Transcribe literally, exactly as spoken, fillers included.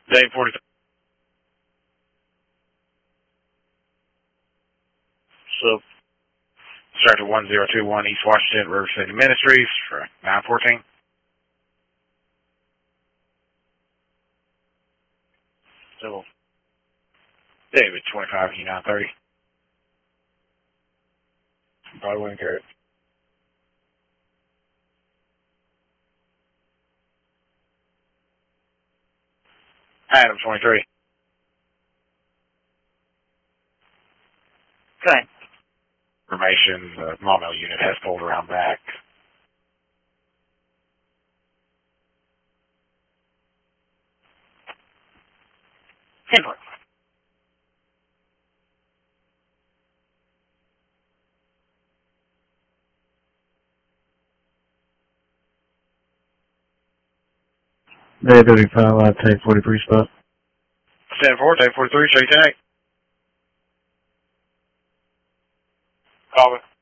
Dave forty-three. So, Sector one zero two one East Washington, River City Ministries for nine fourteen. So, David twenty-five E nine thirty. Broadway and Garrett. Adam twenty-three. Okay. Information, the Maumelle unit has pulled around back. Input. Day thirty-five, I take forty-three spot. Stand four, take forty-three, straight ten eight. Call it.